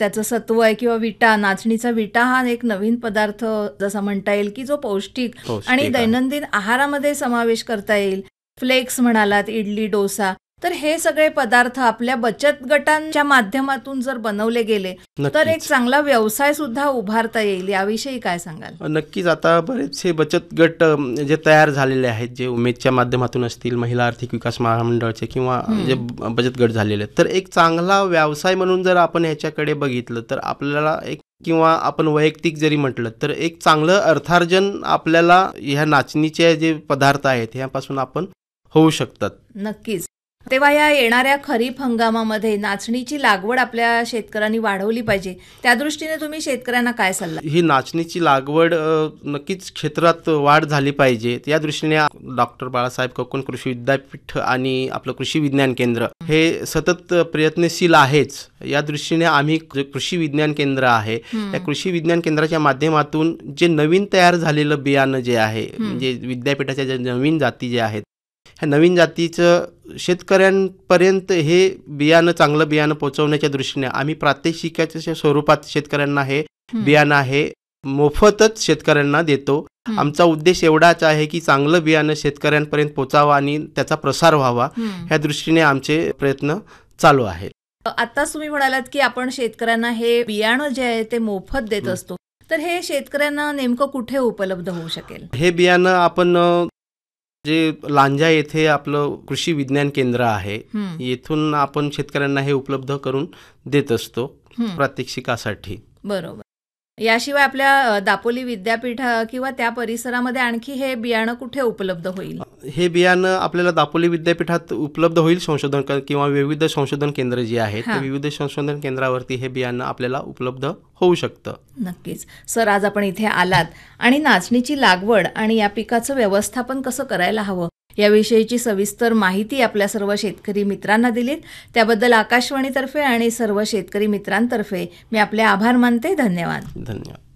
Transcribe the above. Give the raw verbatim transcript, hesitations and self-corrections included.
त्याचं सत्व आहे किंवा विटा, नाचणीचा विटा हा एक नवीन पदार्थ जसा म्हणता येईल की जो पौष्टिक पौष्टिक आणि आहे. दैनंदिन आहारामध्ये समावेश करता येईल. फ्लेक्स म्हणालात, इडली, डोसा, तर हे सगळे पदार्थ आपल्या बचत गटांच्या माध्यमातून जर बनवले गेले तर एक नक्कीच. चांगला व्यवसाय सुद्धा उभारता येईल. याविषयी काय सांगाल? नक्कीच. आता बरेचसे बचत गट अ, जे तयार झालेले आहेत, जे उमेदच्या माध्यमातून असतील, महिला आर्थिक विकास महामंडळाचे किंवा जे ब- बचत गट झालेले आहेत, तर एक चांगला व्यवसाय म्हणून जर आपण ह्याच्याकडे बघितलं तर आपल्याला एक किंवा आपण वैयक्तिक जरी म्हटलं तर एक चांगलं अर्थार्जन आपल्याला ह्या नाचणीचे जे पदार्थ आहेत ह्यापासून आपण होऊ शकतात. नक्कीच. तेव्हा या येणाऱ्या खरीप हंगामामध्ये नाचणीची लागवड आपल्या शेतकऱ्यांनी वाढवली पाहिजे. त्या दृष्टीने तुम्ही शेतकऱ्यांना काय सल्ला? ही नाचणीची लागवड अ, नक्कीच क्षेत्रात वाढ झाली पाहिजे. या दृष्टीने डॉक्टर बाळासाहेब कोकण कृषी विद्यापीठ आणि आपलं कृषी विज्ञान केंद्र हे सतत प्रयत्नशील आहेच. या दृष्टीने आम्ही जे कृषी विज्ञान केंद्र आहे या कृषी विज्ञान केंद्राच्या माध्यमातून जे नवीन तयार झालेलं बियाणं जे आहे, म्हणजे विद्यापीठाच्या ज्या नवीन जाती जे आहेत, ह्या नवीन जातीचं शेतकऱ्यांपर्यंत हे बियाणं, चांगलं बियाणं पोहोचवण्याच्या दृष्टीने आम्ही प्रात्यक्षिकाच्या स्वरूपात शेतकऱ्यांना हे बियाणं आहे मोफतच शेतकऱ्यांना देतो. आमचा उद्देश एवढाच आहे की चांगलं बियाणं शेतकऱ्यांपर्यंत पोचावं आणि त्याचा प्रसार व्हावा, ह्या दृष्टीने आमचे प्रयत्न चालू आहेत. आताच तुम्ही म्हणालात की आपण शेतकऱ्यांना हे बियाणं जे आहे ते मोफत देत असतो, तर हे शेतकऱ्यांना नेमकं कुठे उपलब्ध होऊ शकेल? हे बियाणं आपण अ, जे लांजा येथे आपलं कृषी विज्ञान केंद्र आहे, येथून आपण शेतकऱ्यांना हे उपलब्ध करून देत असतो प्रात्यक्षिकासाठी. बरोबर. याशिवाय आपल्या अ, दापोली विद्यापीठ किंवा त्या परिसरामध्ये आणखी हे बियाणं कुठे उपलब्ध होईल? हे बियाणं आपल्याला दापोली विद्यापीठात उपलब्ध होईल. संशोधन क- किंवा विविध संशोधन केंद्र जे आहेत हां. ते विविध संशोधन केंद्रावरती हे बियाणं आपल्याला उपलब्ध होऊ शकतं. नक्कीच. सर, आज आपण इथे आलात आणि नाचणीची लागवड आणि या पिकाचं व्यवस्थापन कसं करायला हवं याविषयीची सविस्तर माहिती आपल्या सर्व शेतकरी मित्रांना दिलीत. त्याबद्दल आकाशवाणीतर्फे आणि सर्व शेतकरी मित्रांतर्फे मी आपले आभार मानते. धन्यवाद. धन्यवाद.